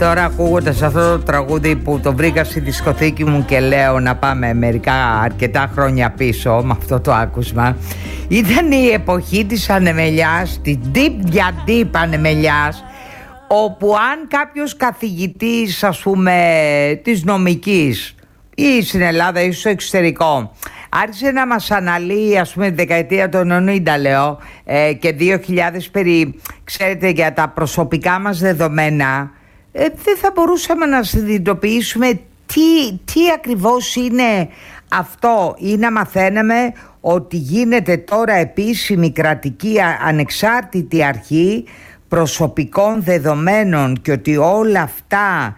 Τώρα ακούγοντας αυτό το τραγούδι που το βρήκα στη δισκοθήκη μου και λέω να πάμε αρκετά χρόνια πίσω με αυτό το άκουσμα, ήταν η εποχή της ανεμελιάς, της deep ανεμελιάς, όπου αν κάποιος καθηγητής, ας πούμε, της νομικής ή στην Ελλάδα ή στο εξωτερικό άρχισε να μας αναλύει, ας πούμε, τη δεκαετία των 90 λέω και 2000 ξέρετε, για τα προσωπικά μας δεδομένα, δεν θα μπορούσαμε να συνειδητοποιήσουμε τι ακριβώς είναι αυτό, ή να μαθαίναμε ότι γίνεται τώρα επίσημη κρατική ανεξάρτητη αρχή προσωπικών δεδομένων και ότι όλα αυτά,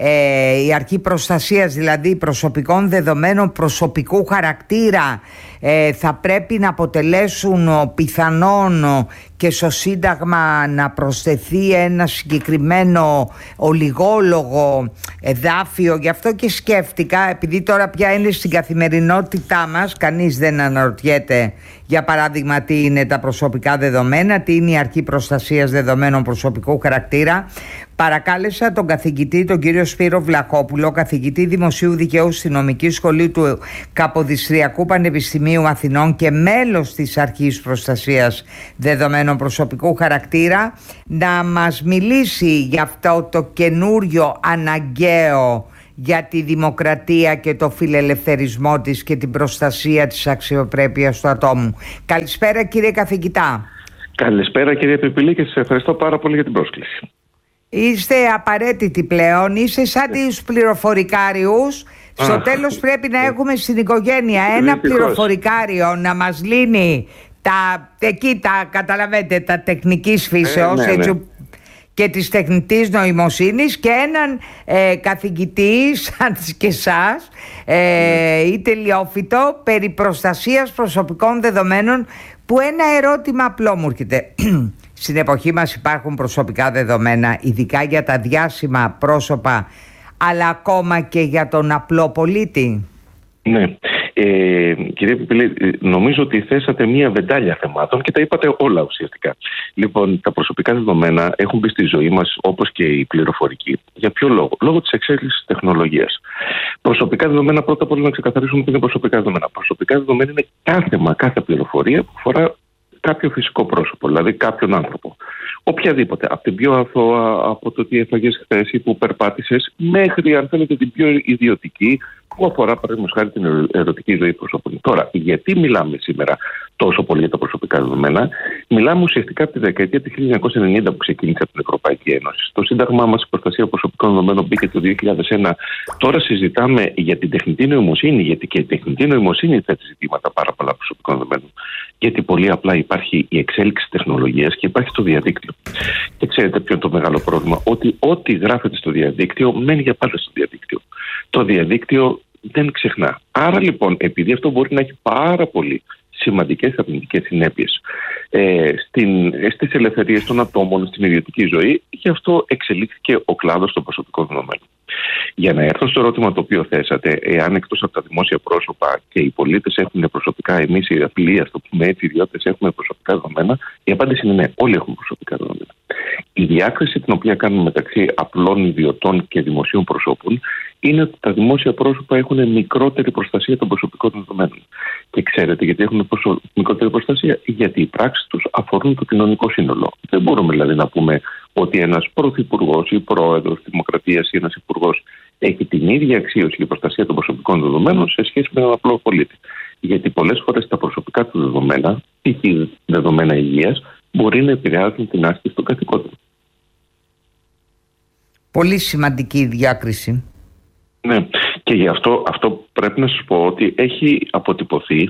η αρχή προστασίας δηλαδή προσωπικών δεδομένων προσωπικού χαρακτήρα, θα πρέπει να αποτελέσουν πιθανόν και στο Σύνταγμα να προσθεθεί ένα συγκεκριμένο ολιγόλογο εδάφιο. Γι' αυτό και σκέφτηκα, επειδή τώρα πια είναι στην καθημερινότητά μας, κανείς δεν αναρωτιέται για παράδειγμα τι είναι τα προσωπικά δεδομένα, τι είναι η αρχή προστασίας δεδομένων προσωπικού χαρακτήρα. Παρακάλεσα τον καθηγητή, τον κύριο Σπύρο Βλαχόπουλο, καθηγητή Δημοσίου Δικαίου στη Νομική Σχολή του Καποδιστριακού Πανεπιστημίου Αθηνών και μέλος της Αρχής Προστασίας Δεδομένων Προσωπικού Χαρακτήρα, να μας μιλήσει για αυτό το καινούριο αναγκαίο για τη δημοκρατία και το φιλελευθερισμό της και την προστασία της αξιοπρέπειας του ατόμου. Καλησπέρα κύριε καθηγητά. Καλησπέρα κύριε Πιπηλή και σας ευχαριστώ πάρα πολύ για την πρόσκληση. Είστε απαραίτητοι πλέον, είστε σαν τους πληροφορικάριους. Στο τέλος πρέπει να έχουμε στην οικογένεια ένα πληροφορικάριο να μας λύνει τα καταλαβαίνετε, τα τεχνικής φύσεως, έτσι, και της τεχνητής νοημοσύνης, και έναν καθηγητή σαν και εσάς ή τελειόφυτο περί προστασίας προσωπικών δεδομένων, που ένα ερώτημα απλό μου έρχεται. Στην εποχή μας υπάρχουν προσωπικά δεδομένα, ειδικά για τα διάσημα πρόσωπα, αλλά ακόμα και για τον απλό πολίτη? Ναι. Κύριε Πιπηλή, νομίζω ότι θέσατε μία βεντάλια θεμάτων και τα είπατε όλα ουσιαστικά. Λοιπόν, τα προσωπικά δεδομένα έχουν μπει στη ζωή μας όπως και η πληροφορική. Για ποιο λόγο? Λόγω της εξέλιξης της τεχνολογίας. Προσωπικά δεδομένα, πρώτα απ' όλα να ξεκαθαρίσουμε τι είναι προσωπικά δεδομένα. Προσωπικά δεδομένα είναι κάθε πληροφορία που αφορά κάποιο φυσικό πρόσωπο, δηλαδή κάποιον άνθρωπο. Οποιαδήποτε. Από την πιο αθώα, από το τι έφαγες χθες ή που περπάτησες, μέχρι αν θέλετε την πιο ιδιωτική, που αφορά παραδείγματος χάρη την ερωτική ζωή προσώπων. Τώρα, γιατί μιλάμε σήμερα τόσο πολύ για τα προσωπικά δεδομένα? Μιλάμε ουσιαστικά από τη δεκαετία του 1990 που ξεκίνησε από την Ευρωπαϊκή Ένωση. Στο Σύνταγμά μας η προστασία προσωπικών δεδομένων μπήκε το 2001. Τώρα συζητάμε για την τεχνητή νοημοσύνη, γιατί και η τεχνητή νοημοσύνη θέτει ζητήματα πάρα πολλά προσωπικών δεδομένων. Γιατί πολύ απλά υπάρχει η εξέλιξη τεχνολογίας και υπάρχει το διαδίκτυο. Και ξέρετε ποιο είναι το μεγάλο πρόβλημα? Ότι ό,τι γράφεται στο διαδίκτυο μένει για πάντα στο διαδίκτυο. Το διαδίκτυο δεν ξεχνά. Άρα λοιπόν, επειδή αυτό μπορεί να έχει πάρα πολύ σημαντικές αρνητικές συνέπειες στις ελευθερίες των ατόμων, στην ιδιωτική ζωή, γι' αυτό εξελίχθηκε ο κλάδος των προσωπικών δεδομένων. Για να έρθω στο ερώτημα το οποίο θέσατε, εάν εκτός από τα δημόσια πρόσωπα και οι πολίτες έχουν προσωπικά, εμείς οι απλοί, ας το πούμε έτσι, οι ιδιώτες έχουμε προσωπικά δεδομένα, η απάντηση είναι ναι, όλοι έχουμε προσωπικά δεδομένα. Η διάκριση την οποία κάνουμε μεταξύ απλών ιδιωτών και δημοσίων προσώπων είναι ότι τα δημόσια πρόσωπα έχουν μικρότερη προστασία των προσωπικών δεδομένων. Και ξέρετε γιατί έχουν μικρότερη προστασία? Γιατί οι πράξεις τους αφορούν το κοινωνικό σύνολο. Δεν μπορούμε δηλαδή να πούμε ότι ένας πρωθυπουργός ή πρόεδρος της Δημοκρατίας ή ένας υπουργός έχει την ίδια αξίωση και προστασία των προσωπικών δεδομένων σε σχέση με έναν απλό πολίτη. Γιατί πολλές φορές τα προσωπικά του δεδομένα, π.χ. δεδομένα υγείας, μπορεί να επηρεάζουν την άσκηση των καθηκόντων. Πολύ σημαντική η διάκριση. Ναι, και γι' αυτό πρέπει να σας πω ότι έχει αποτυπωθεί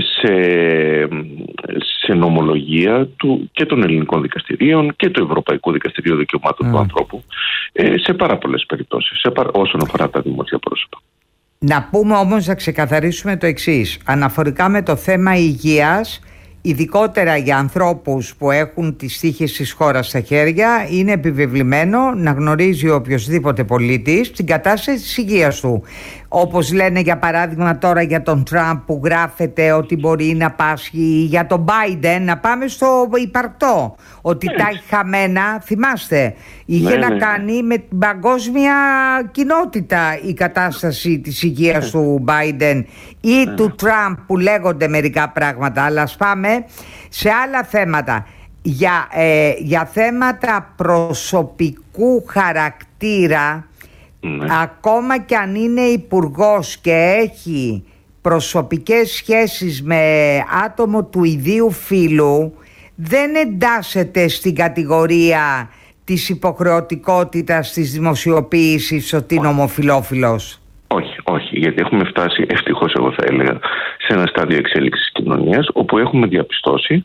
σε νομολογία και των ελληνικών δικαστηρίων και του Ευρωπαϊκού Δικαστηρίου Δικαιωμάτων του Ανθρώπου σε πάρα πολλές περιπτώσεις όσον αφορά τα δημόσια πρόσωπα. Να πούμε όμως, να ξεκαθαρίσουμε το εξής. Αναφορικά με το θέμα υγείας, ειδικότερα για ανθρώπους που έχουν τις τύχες της χώρας στα χέρια, είναι επιβεβλημένο να γνωρίζει οποιοσδήποτε πολίτης την κατάσταση της υγείας του. όπως λένε για παράδειγμα τώρα για τον Τραμπ που γράφεται ότι μπορεί να πάσχει, για τον Biden, να πάμε στο υπαρκτό, ότι τα έχει χαμένα, θυμάστε, είχε να κάνει με την παγκόσμια κοινότητα η κατάσταση της υγείας του Biden ή του Τραμπ, που λέγονται μερικά πράγματα. Αλλά ας πάμε σε άλλα θέματα. Για θέματα προσωπικού χαρακτήρα, ακόμα κι αν είναι υπουργός και έχει προσωπικές σχέσεις με άτομο του ιδίου φύλου, δεν εντάσσεται στην κατηγορία της υποχρεωτικότητας της δημοσιοποίησης ότι είναι ομοφυλόφιλος. Όχι, γιατί έχουμε φτάσει, ευτυχώς εγώ θα έλεγα, σε ένα στάδιο εξέλιξης κοινωνίας όπου έχουμε διαπιστώσει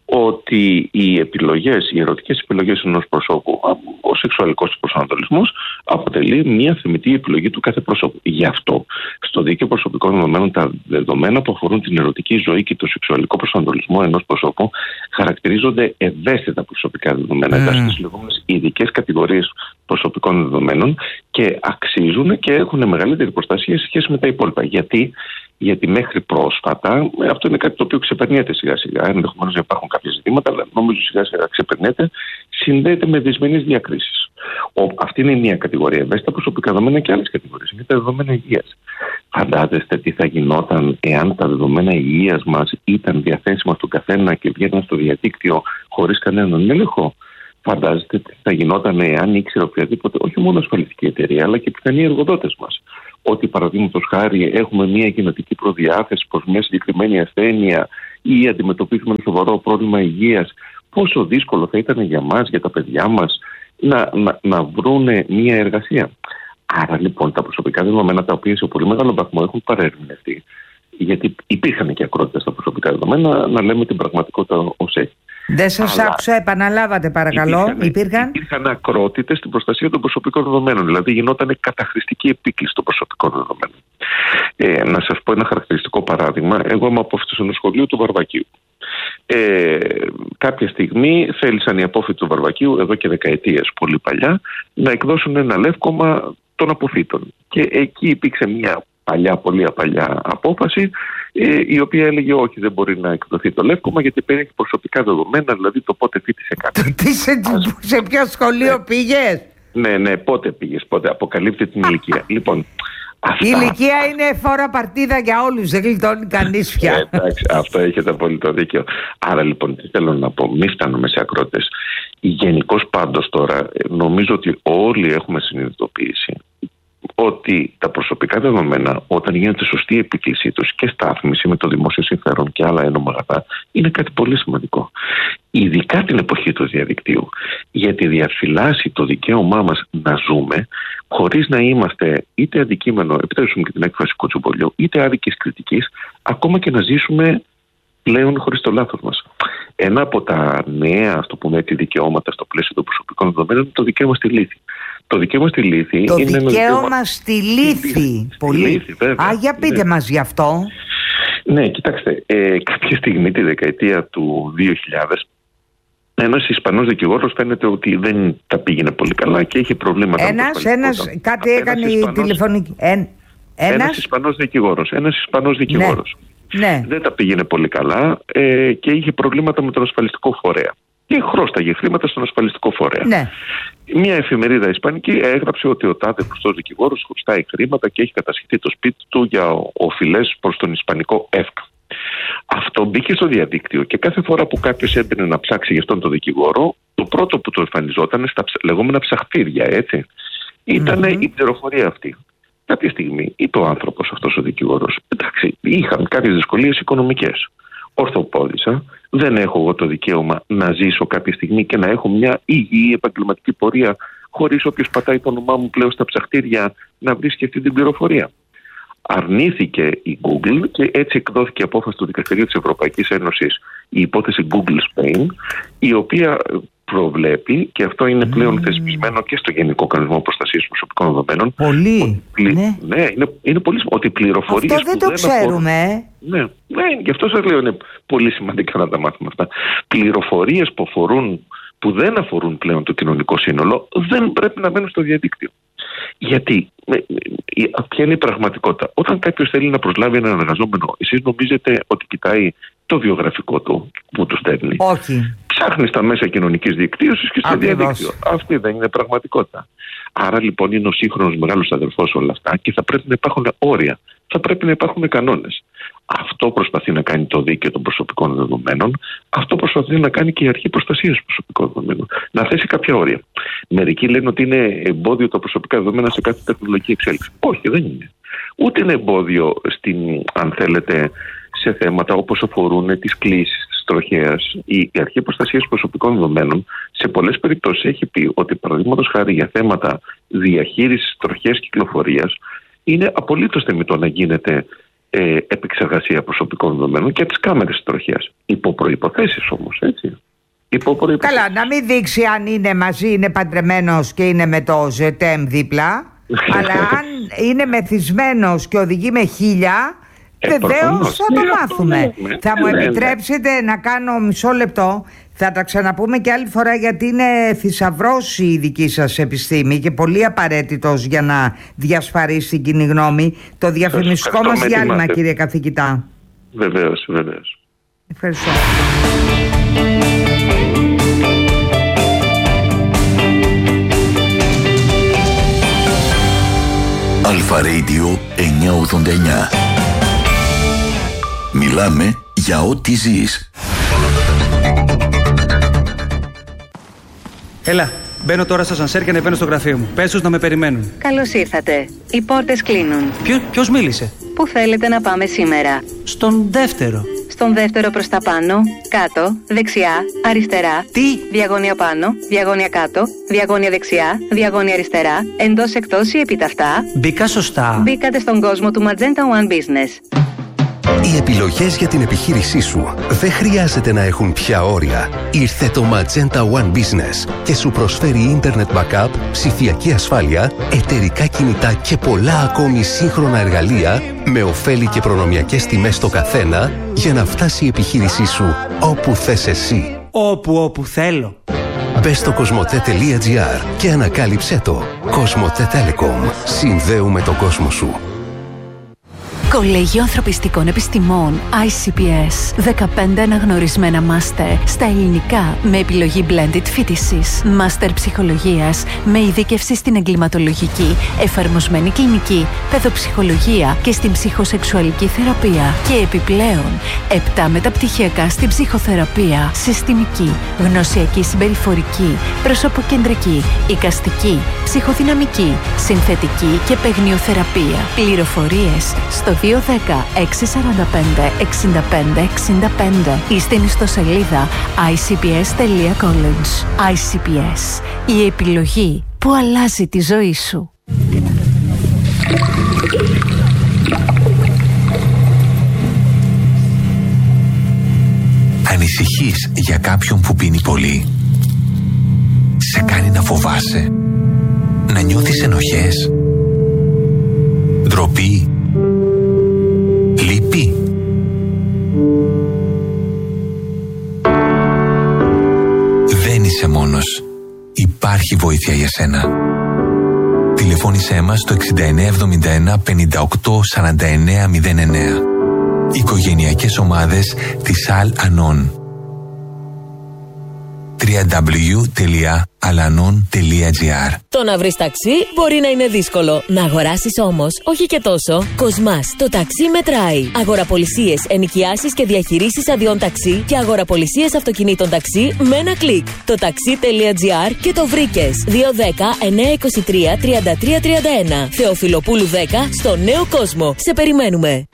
ότι οι ερωτικές επιλογές ενός προσώπου, ο σεξουαλικός του προσανατολισμός, αποτελεί μια θεμιτή επιλογή του κάθε προσώπου. Γι' αυτό, στο δίκαιο προσωπικών δεδομένων, τα δεδομένα που αφορούν την ερωτική ζωή και το σεξουαλικό προσανατολισμό ενός προσώπου χαρακτηρίζονται ευαίσθητα προσωπικά δεδομένα, εντάσσονται στις λεγόμενες ειδικές κατηγορίες προσωπικών δεδομένων και αξίζουν και έχουν μεγαλύτερη προστασία σε σχέση με τα υπόλοιπα. Γιατί μέχρι πρόσφατα, αυτό είναι κάτι το οποίο ξεπερνιέται σιγά σιγά. Ενδεχομένως να υπάρχουν κάποια ζητήματα, αλλά νομίζω σιγά σιγά ξεπερνιέται, συνδέεται με δυσμενείς διακρίσεις. Αυτή είναι μια κατηγορία. Ευαίσθητα προσωπικά δεδομένα και άλλες κατηγορίες. Είναι τα δεδομένα υγείας. Φαντάζεστε τι θα γινόταν εάν τα δεδομένα υγείας μας ήταν διαθέσιμα στον καθένα και βγαίναν στο διαδίκτυο χωρίς κανέναν έλεγχο. Φαντάζεστε τι θα γινόταν εάν ήξερε οποιαδήποτε, όχι μόνο ασφαλιστική εταιρεία, αλλά και πιθανοί εργοδότες μας, ότι παραδείγματος χάρη έχουμε μια γενετική προδιάθεση προς μια συγκεκριμένη ασθένεια ή αντιμετωπίζουμε ένα σοβαρό πρόβλημα υγείας, πόσο δύσκολο θα ήταν για μας, για τα παιδιά μας, να βρούνε μια εργασία. Άρα λοιπόν τα προσωπικά δεδομένα, τα οποία σε πολύ μεγάλο βαθμό έχουν παρερμηνευτεί, γιατί υπήρχαν και ακρότητες στα προσωπικά δεδομένα, να λέμε την πραγματικότητα ως έχει. Δεν σας άκουσα, επαναλάβατε παρακαλώ. Υπήρχαν ακρότητες στην προστασία των προσωπικών δεδομένων. Δηλαδή γινόταν καταχρηστική επίκληση των προσωπικών δεδομένων. Να σας πω ένα χαρακτηριστικό παράδειγμα. Εγώ είμαι απόφοιτος ενός σχολείου του Βαρβακίου. Κάποια στιγμή θέλησαν οι απόφοιτοι του Βαρβακίου, εδώ και δεκαετίες πολύ παλιά, να εκδώσουν ένα λεύκομα των αποφύτων. Και εκεί υπήρξε μια πολύ παλιά απόφαση, η οποία έλεγε όχι, δεν μπορεί να εκδοθεί το λεύκομα γιατί περιέχει προσωπικά δεδομένα, δηλαδή το πότε φοιτησε κάποιος. Σε ποιο σχολείο πήγες? Ναι, πότε πήγες, πότε αποκαλύπτει την ηλικία. Λοιπόν, η ηλικία είναι φόρα παρτίδα για όλους, δεν γλιτώνει κανείς πια. Εντάξει, αυτό έχετε απόλυτο δίκιο. Άρα λοιπόν, τι θέλω να πω, μην φτάνουμε σε ακρότητες. Γενικώς πάντως τώρα, νομίζω ότι όλοι έχουμε συνειδητοποιήσει ότι τα προσωπικά δεδομένα, όταν γίνεται σωστή επίκλησή τους και στάθμιση με το δημόσιο συμφέρον και άλλα ένομα αγαθά, είναι κάτι πολύ σημαντικό. Ειδικά την εποχή του διαδικτύου, γιατί διαφυλάσσει το δικαίωμά μας να ζούμε χωρίς να είμαστε είτε αντικείμενο, επιτρέψουμε και την έκφραση κοτσομπολιού, είτε άδικης κριτικής, ακόμα και να ζήσουμε πλέον χωρίς το λάθος μας. Ένα από τα νέα, ας το πούμε έτσι, δικαιώματα στο πλαίσιο των προσωπικών δεδομένων είναι το δικαίωμα στη λύθη. Το δικαίωμα στη λύθη το είναι δικαίωμα στη λύθη. Πολύ. Για πείτε μας γι' αυτό. Ναι, κοιτάξτε, κάποια στιγμή τη δεκαετία του 2000 ένας Ισπανός δικηγόρος φαίνεται ότι δεν τα πήγαινε πολύ καλά και είχε προβλήματα. Κάτι έκανε η τηλεφωνική. Ένας Ισπανός δικηγόρος. Ναι. Δεν τα πήγαινε πολύ καλά και είχε προβλήματα με τον ασφαλιστικό φορέα. Και χρώσταγε χρήματα στον ασφαλιστικό φορέα. Ναι. Μια εφημερίδα ισπανική έγραψε ότι ο τάδε γνωστός δικηγόρος χρωστάει χρήματα και έχει κατασχεθεί το σπίτι του για οφειλές προς τον ισπανικό ΕΦΚΑ. Αυτό μπήκε στο διαδίκτυο και κάθε φορά που κάποιος έμπαινε να ψάξει για αυτόν τον δικηγόρο, το πρώτο που του εμφανιζόταν στα λεγόμενα ψαχτήρια, έτσι, ήταν η πληροφορία αυτή. Κάποια στιγμή είπε ο άνθρωπος αυτός ο δικηγόρος, εντάξει, είχαν κάποιες δυσκολίες οικονομικές. Ορθοπόδησα, δεν έχω εγώ το δικαίωμα να ζήσω κάποια στιγμή και να έχω μια υγιή επαγγελματική πορεία χωρίς όποιος πατάει το όνομά μου πλέον στα ψαχτήρια να βρίσκει αυτή την πληροφορία. Αρνήθηκε η Google και έτσι εκδόθηκε απόφαση του Δικαστηρίου της Ευρωπαϊκής Ένωσης, η υπόθεση Google Spain, η οποία προβλέπει, και αυτό είναι πλέον θεσπισμένο και στο Γενικό Κανονισμό Προστασίας Προσωπικών Δεδομένων. Πολύ. Ναι, είναι πολύ σημαντικό. Ότι πληροφορίες. Αυτό δεν το ξέρουμε. Ναι, γι' αυτό σας λέω είναι πολύ σημαντικά να τα μάθουμε αυτά. Πληροφορίες που δεν αφορούν πλέον το κοινωνικό σύνολο δεν πρέπει να μένουν στο διαδίκτυο. Γιατί, ποια είναι η πραγματικότητα? Όταν κάποιος θέλει να προσλάβει έναν εργαζόμενο, εσείς νομίζετε ότι κοιτάει το βιογραφικό του που του στέλνει? Όχι. Ψάχνει στα μέσα κοινωνικής δικτύωσης και στο διαδίκτυο. Αυτή δεν είναι πραγματικότητα. Άρα λοιπόν είναι ο σύγχρονος μεγάλος αδερφός όλα αυτά και θα πρέπει να υπάρχουν όρια. Θα πρέπει να υπάρχουν κανόνες. Αυτό προσπαθεί να κάνει το δίκαιο των προσωπικών δεδομένων. Αυτό προσπαθεί να κάνει και η Αρχή Προστασίας προσωπικών δεδομένων. Να θέσει κάποια όρια. Μερικοί λένε ότι είναι εμπόδιο τα προσωπικά δεδομένα σε κάθε τεχνολογική εξέλιξη. Όχι, δεν είναι. Ούτε είναι εμπόδιο αν θέλετε, σε θέματα όπως αφορούν τις κλήσεις της τροχέας. Η Αρχή Προστασίας προσωπικών δεδομένων σε πολλές περιπτώσεις έχει πει ότι, παραδείγματος χάρη, για θέματα διαχείρισης τροχέας κυκλοφορίας είναι απολύτως θεμιτό να γίνεται επεξεργασία προσωπικών δεδομένων και τις κάμερες της τροχέας. Υπό προϋποθέσεις όμως, έτσι. Καλά, να μην δείξει αν είναι μαζί, είναι παντρεμένος και είναι με το ZTM δίπλα, αλλά αν είναι μεθυσμένος και οδηγεί με 1000, βεβαίως θα το μάθουμε. Θα μου επιτρέψετε να κάνω μισό λεπτό? Θα τα ξαναπούμε και άλλη φορά, γιατί είναι θησαυρός η δική σας επιστήμη και πολύ απαραίτητος για να διασφαλίσει την κοινή γνώμη. Το διαφημιστικό μας διάλειμμα, κύριε καθηγητά. Βεβαίως, βεβαίως. Ευχαριστώ. Αλφα Radio 989. Μιλάμε για ό,τι ζεις. Έλα, μπαίνω τώρα στο ασανσέρ και ανεβαίνω στο γραφείο μου. Πες τους να με περιμένουν. Καλώς ήρθατε. Οι πόρτες κλείνουν. Ποιος μίλησε? Πού θέλετε να πάμε σήμερα? Στον δεύτερο. Στον δεύτερο προς τα πάνω, κάτω, δεξιά, αριστερά. Τι? Διαγώνια πάνω, διαγώνια κάτω, διαγώνια δεξιά, διαγώνια αριστερά, εντός εκτός ή επιταυτά. Μπήκα σωστά? Μπήκατε στον κόσμο του Magenta One Business. Οι επιλογές για την επιχείρησή σου δεν χρειάζεται να έχουν πια όρια. Ήρθε το Magenta One Business και σου προσφέρει Internet Backup, ψηφιακή ασφάλεια, εταιρικά κινητά και πολλά ακόμη σύγχρονα εργαλεία με ωφέλη και προνομιακές τιμές στο καθένα για να φτάσει η επιχείρησή σου όπου θες εσύ. Όπου θέλω. Μπες στο cosmote.gr και ανακάλυψέ το. Cosmote Telecom. Συνδέουμε τον κόσμο σου. Κολέγιο Ανθρωπιστικών Επιστημών ICPS. 15 αναγνωρισμένα μάστερ στα ελληνικά με επιλογή blended φοιτησης. Μάστερ ψυχολογίας με ειδίκευση στην εγκληματολογική, εφαρμοσμένη κλινική, παιδοψυχολογία και στην ψυχοσεξουαλική θεραπεία. Και επιπλέον 7 μεταπτυχιακά στην ψυχοθεραπεία, συστημική, γνωσιακή συμπεριφορική, προσωποκεντρική, εικαστική, ψυχοδυναμική, συνθετική και παιγνιοθεραπεία. Πληροφορίες στο 210-645-65-65 ή στην ιστοσελίδα icps.college. ICPS. Η επιλογή που αλλάζει τη ζωή σου. Ανησυχείς για κάποιον που πίνει πολύ? Σε κάνει να φοβάσαι? Να νιώθεις ενοχές? Ντροπή? Λύπη? Δεν είσαι μόνος. Υπάρχει βοήθεια για σένα. Τηλεφώνησέ μας στο 6971 58 49 09. Οικογενειακές ομάδες της Al Anon. www.alanon.gr. Το να βρεις ταξί μπορεί να είναι δύσκολο. Να αγοράσεις όμως όχι και τόσο. Κοσμάς, το ταξί μετράει. Αγοραπολισίες, ενοικιάσεις και διαχειρήσεις αδειών ταξί και αγοραπολισίες αυτοκινήτων ταξί με ένα κλικ. Το ταξί.gr και το βρήκες. 210-923-3331. Θεοφιλοπούλου 10 στο Νέο Κόσμο. Σε περιμένουμε.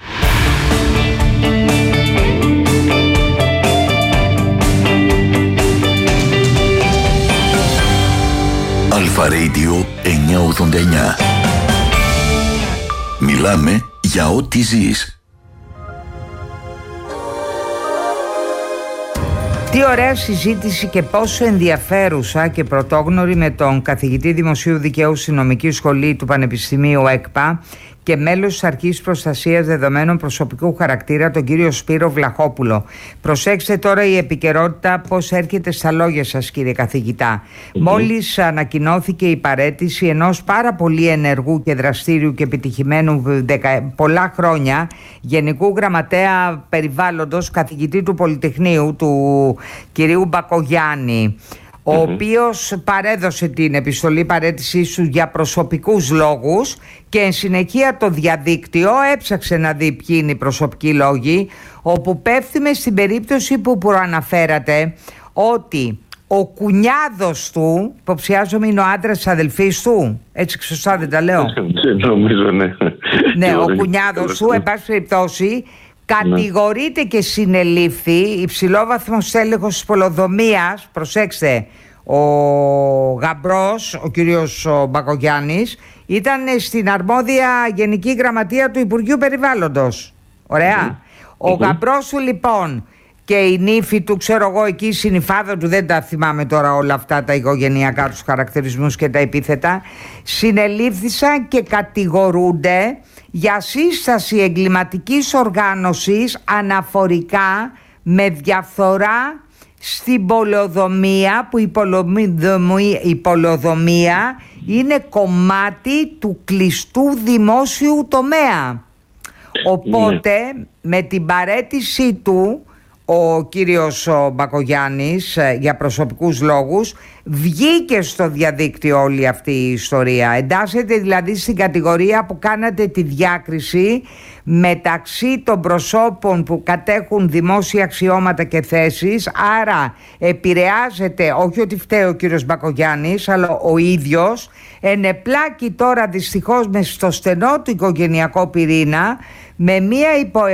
Αλφα Radio 989. Μιλάμε για ό,τι ζεις. Τι ωραία συζήτηση και πόσο ενδιαφέρουσα και πρωτόγνωρη με τον καθηγητή Δημοσίου Δικαίου στη Νομική Σχολή του Πανεπιστημίου ΕΚΠΑ και μέλος της Αρχής Προστασίας Δεδομένων Προσωπικού Χαρακτήρα, τον κύριο Σπύρο Βλαχόπουλο. Προσέξτε τώρα η επικαιρότητα πώς έρχεται στα λόγια σας, κύριε καθηγητά. Μόλις ανακοινώθηκε η παραίτηση ενός πάρα πολύ ενεργού και δραστήριου και επιτυχημένου πολλά χρόνια Γενικού Γραμματέα Περιβάλλοντος, καθηγητή του Πολυτεχνείου, του κυρίου Μπακογιάννη, ο οποίος παρέδωσε την επιστολή παραίτησής του για προσωπικούς λόγους και εν συνεχεία το διαδίκτυο έψαξε να δει ποιοι είναι οι προσωπικοί λόγοι, όπου πέφτουμε στην περίπτωση που προαναφέρατε ότι ο κουνιάδος του, υποψιάζομαι είναι ο άντρας της αδελφής του, έτσι σωστά δεν τα λέω? Νομίζω, ναι. Ναι, ο κουνιάδος του, εν πάση περιπτώσει, κατηγορείται και συνελήφθη υψηλόβαθμος τέλεχος της πολεοδομίας. Προσέξτε, ο γαμπρός, ο κύριος Μπακογιάννης, ήταν στην αρμόδια Γενική Γραμματεία του Υπουργείου Περιβάλλοντος. Ωραία. Ο γαμπρός του λοιπόν και η νύφη του, ξέρω εγώ, εκεί η συνυφάδα του, δεν τα θυμάμαι τώρα όλα αυτά τα οικογενειακά τους χαρακτηρισμούς και τα επίθετα, συνελήφθησαν και κατηγορούνται για σύσταση εγκληματικής οργάνωσης αναφορικά με διαφθορά στην πολεοδομία, που η πολεοδομία είναι κομμάτι του κλειστού δημόσιου τομέα. Οπότε με την παραίτησή του ο κύριος Μπακογιάννης για προσωπικούς λόγους βγήκε στο διαδίκτυο όλη αυτή η ιστορία. Εντάσσεται δηλαδή στην κατηγορία που κάνατε τη διάκριση μεταξύ των προσώπων που κατέχουν δημόσια αξιώματα και θέσεις, άρα επηρεάζεται, όχι ότι φταίει ο κύριος Μπακογιάννης, αλλά ο ίδιος ενεπλάκει τώρα δυστυχώς μες στο στενό του οικογενειακό πυρήνα με μία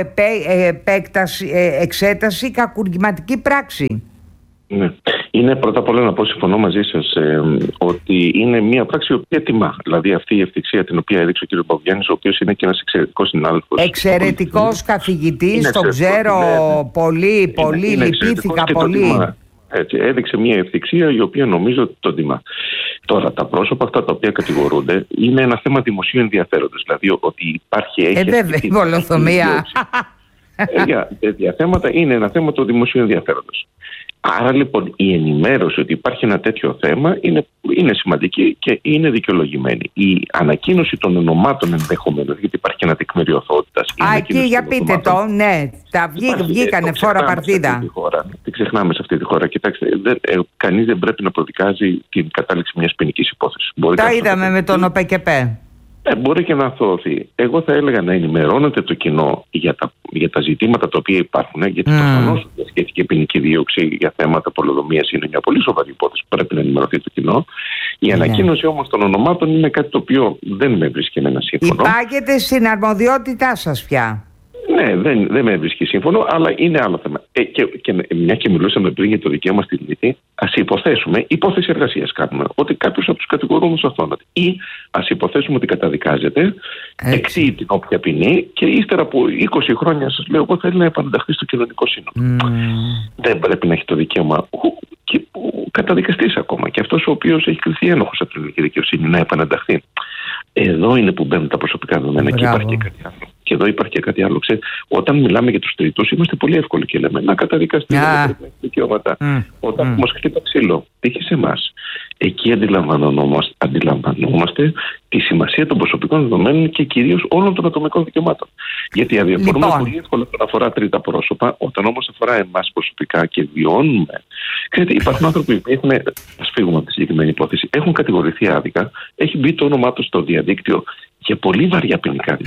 εξέταση κακουργηματική πράξη. Ναι. Είναι πρώτα απ' όλα να πω, συμφωνώ μαζί σας, ότι είναι μια πράξη η οποία τιμά. Δηλαδή αυτή η ευθυξία την οποία έδειξε ο κ. Μπακογιάννης, ο οποίος είναι και ένας εξαιρετικός συνάδελφος. Εξαιρετικός καθηγητής, τον ξέρω πολύ, λυπήθηκα πολύ. Έτσι, έδειξε μια ευθυξία η οποία νομίζω τον τιμά. Τώρα, τα πρόσωπα αυτά τα οποία κατηγορούνται είναι ένα θέμα δημοσίου ενδιαφέροντος. Δηλαδή ότι υπάρχει. Βέβαια, η πολεοδομία. Τέτοια θέματα είναι ένα θέμα του δημοσίου ενδιαφέροντος. Άρα λοιπόν η ενημέρωση ότι υπάρχει ένα τέτοιο θέμα είναι σημαντική και είναι δικαιολογημένη. Η ανακοίνωση των ονομάτων ενδεχομένως, γιατί υπάρχει και ένα τεκμήριο αθωότητας. Εκεί για πείτε το, ναι, τα βγήκανε φόρα παρτίδα. Τι ξεχνάμε σε αυτή τη χώρα. Κοιτάξτε, κανείς δεν πρέπει να προδικάζει την κατάληξη μιας ποινικής υπόθεσης. Τα είδαμε με τον ΟΠΕΚΕΠΕ. Μπορεί και να αθωωωθεί. Εγώ θα έλεγα να ενημερώνετε το κοινό για τα ζητήματα τα οποία υπάρχουν, γιατί προφανώς σχετική ποινική δίωξη για θέματα πολεοδομίας είναι μια πολύ σοβαρή υπόθεση που πρέπει να ενημερωθεί το κοινό. Η ανακοίνωση όμως των ονομάτων είναι κάτι το οποίο δεν με βρίσκει εμένα σύμφωνο. Υπάγεται στην αρμοδιότητά σας πια. Ναι, δεν με βρίσκει σύμφωνο, αλλά είναι άλλο θέμα. Και μια και μιλούσαμε πριν για το δικαίωμα στη λύθη, ας υποθέσουμε, υπόθεση εργασίας κάνουμε, ότι κάποιος από τους κατηγορούμενους αυτόματα, ή ας υποθέσουμε ότι καταδικάζεται, εκτείει την όποια ποινή και ύστερα από 20 χρόνια σας λέω, εγώ θέλει να επανενταχθεί στο κοινωνικό σύνολο. Δεν πρέπει να έχει το δικαίωμα και καταδικαστής ακόμα, και αυτός ο οποίος έχει κριθεί ένοχος από την ελληνική δικαιοσύνη, να επανενταχθεί. Εδώ είναι που μπαίνουν τα προσωπικά δεδομένα και υπάρχει και κάτι άλλο. Και εδώ υπάρχει και κάτι άλλο. Όταν μιλάμε για τους τρίτους, είμαστε πολύ εύκολοι και λέμε να καταδικαστεί δικαιώματα. Όταν μας χτύπα ξύλο, τύχει σε εμάς. Εκεί αντιλαμβανόμαστε τη σημασία των προσωπικών δεδομένων και κυρίως όλων των ατομικών δικαιωμάτων. Γιατί αδιαφορούμε πολύ εύκολα όταν αφορά τρίτα πρόσωπα, όταν όμως αφορά εμάς προσωπικά και βιώνουμε. Ξέρετε, υπάρχουν άνθρωποι που έχουν, ας φύγουμε από τη συγκεκριμένη υπόθεση, έχουν κατηγορηθεί άδικα, έχει μπει το όνομά τους στο διαδίκτυο για πολύ βαριά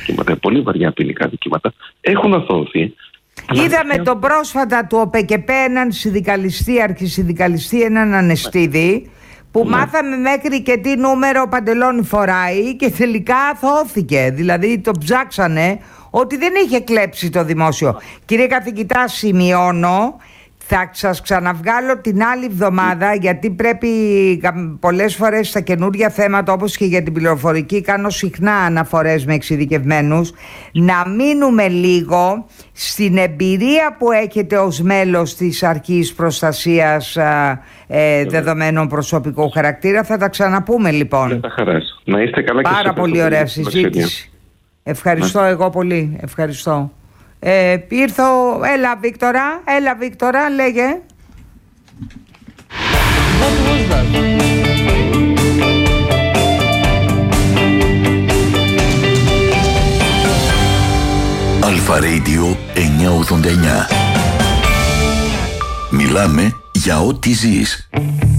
ποινικά δικήματα, έχουν αθωωωθεί. Είδαμε τον πρόσφατα του ΟΠΕΚΕΠΕ έναν συνδικαλιστή, αρχισυνδικαλιστή, έναν Ανεστίδη, που μάθαμε μέχρι και τι νούμερο παντελόνι φοράει και τελικά αθώθηκε. Δηλαδή το ψάξανε ότι δεν είχε κλέψει το δημόσιο. Κύριε καθηγητά, σημειώνω. Θα σας ξαναβγάλω την άλλη εβδομάδα, γιατί πρέπει πολλές φορές στα καινούργια θέματα, όπως και για την πληροφορική, κάνω συχνά αναφορές με εξειδικευμένους, να μείνουμε λίγο στην εμπειρία που έχετε ως μέλος της Αρχής Προστασίας Δεδομένων Προσωπικού Χαρακτήρα. Θα τα ξαναπούμε λοιπόν. Να είστε καλά. Πάρα πολύ ωραία συζήτηση. Ευχαριστώ εγώ πολύ. Ευχαριστώ. Ήρθω. Έλα Βίκτορα, λέγε. Αλφα Radio 989. Μιλάμε για ό,τι ζεις.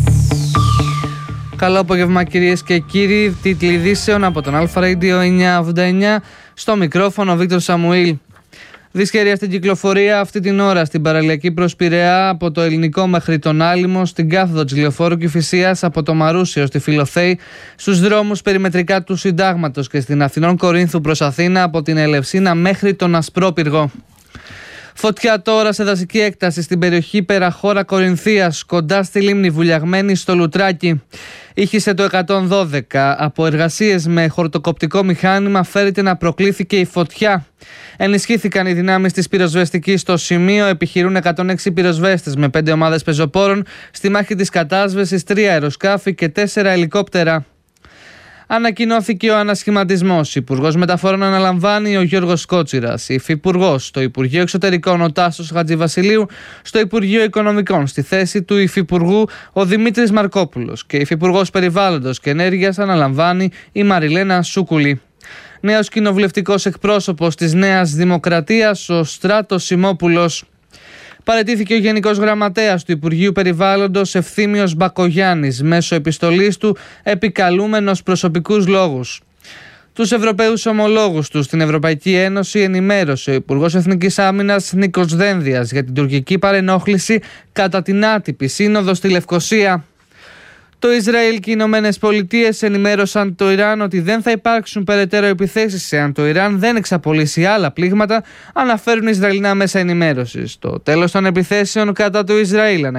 Καλό απόγευμα κυρίες και κύριοι. Τίτλοι ειδήσεων από τον Αλφα Radio 989. Στο μικρόφωνο Βίκτορ Σαμουήλ. Δυσχερία στην κυκλοφορία αυτή την ώρα στην παραλιακή προς Πειραιά, από το Ελληνικό μέχρι τον Άλυμο, στην κάθοδο της Λεωφόρου Κηφισίας από το Μαρούσιο στη Φιλοθέη, στους δρόμους περιμετρικά του Συντάγματος και στην Αθηνών Κορίνθου προς Αθήνα από την Ελευσίνα μέχρι τον Ασπρόπυργο. Φωτιά τώρα σε δασική έκταση στην περιοχή Περαχώρα Κορινθίας, κοντά στη λίμνη Βουλιαγμένη στο Λουτράκι. Ήχησε το 112. Από εργασίες με χορτοκοπτικό μηχάνημα φέρεται να προκλήθηκε η φωτιά. Ενισχύθηκαν οι δυνάμεις της πυροσβεστικής στο σημείο. Επιχειρούν 106 πυροσβέστες με 5 ομάδες πεζοπόρων στη μάχη της κατάσβεσης, 3 αεροσκάφη και 4 ελικόπτερα. Ανακοινώθηκε ο ανασχηματισμός. Υπουργός Μεταφορών αναλαμβάνει ο Γιώργος Κότσιρας. Υφυπουργός στο Υπουργείο Εξωτερικών ο Τάσος Χατζηβασιλείου. Στο Υπουργείο Οικονομικών στη θέση του Υφυπουργού ο Δημήτρης Μαρκόπουλος. Και Υφυπουργός Περιβάλλοντος και Ενέργειας αναλαμβάνει η Μαριλένα Σούκουλη. Νέος κοινοβουλευτικός εκπρόσωπος της Νέας Δημοκρατίας ο Στράτος Σιμόπουλος. Παραιτήθηκε ο Γενικός Γραμματέας του Υπουργείου Περιβάλλοντος Ευθύμιος Μπακογιάννης μέσω επιστολής του, επικαλούμενος προσωπικούς λόγους. Τους Ευρωπαίους ομολόγους του στην Ευρωπαϊκή Ένωση ενημέρωσε ο Υπουργός Εθνικής Άμυνας Νίκος Δένδιας για την τουρκική παρενόχληση κατά την άτυπη σύνοδο στη Λευκοσία. Το Ισραήλ και οι Ηνωμένες Πολιτείες ενημέρωσαν το Ιράν ότι δεν θα υπάρξουν περαιτέρω επιθέσεις εάν το Ιράν δεν εξαπολύσει άλλα πλήγματα, αναφέρουν Ισραηλινά μέσα ενημέρωσης. Το τέλος των επιθέσεων κατά του Ισραήλ